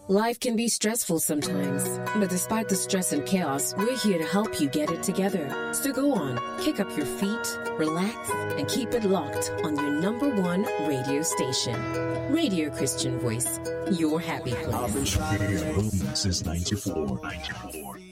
Life can be stressful sometimes, but despite the stress and chaos, we're here to help you get it together. So go on, kick up your feet, relax, and keep it locked on your number one radio station. Radio Christian Voice, your happy place. I've been trying to make since 94.